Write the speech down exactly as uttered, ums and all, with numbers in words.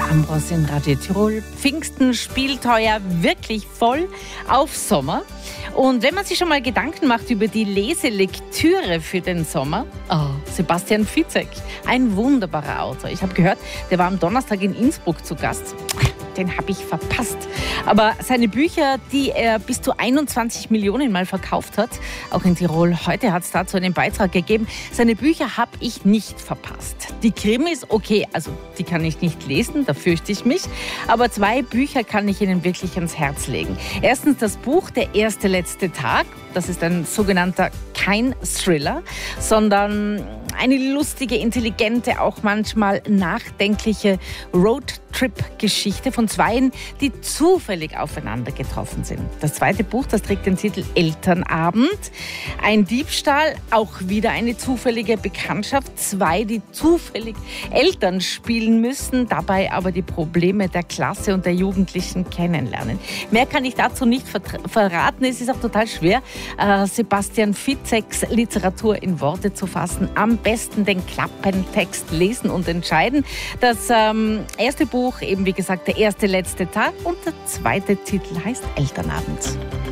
Ambros in Radio Tirol. Pfingsten spielt heuer wirklich voll auf Sommer. Und wenn man sich schon mal Gedanken macht über die Leselektüre für den Sommer, oh, Sebastian Fitzek, ein wunderbarer Autor. Ich habe gehört, der war am Donnerstag in Innsbruck zu Gast. Den habe ich verpasst. Aber seine Bücher, die er bis zu einundzwanzig Millionen Mal verkauft hat, auch in Tirol, heute hat es dazu einen Beitrag gegeben. Seine Bücher habe ich nicht verpasst. Die Krimis, okay, also die kann ich nicht lesen, da fürchte ich mich. Aber zwei Bücher kann ich Ihnen wirklich ans Herz legen. Erstens das Buch Der erste letzte Tag. Das ist ein sogenannter kein Thriller, sondern eine lustige, intelligente, auch manchmal nachdenkliche Roadtrip-Geschichte von Zweien, die zufällig aufeinander getroffen sind. Das zweite Buch, das trägt den Titel Elternabend. Ein Diebstahl, auch wieder eine zufällige Bekanntschaft. Zwei, die zufällig Eltern spielen müssen, dabei aber die Probleme der Klasse und der Jugendlichen kennenlernen. Mehr kann ich dazu nicht ver- verraten. Es ist auch total schwer, äh, Sebastian Fitzeks Literatur in Worte zu fassen. Am besten den Klappentext lesen und entscheiden. Das ähm, erste Buch, eben wie gesagt, Der erste letzte Tag, und der zweite Titel heißt Elternabend.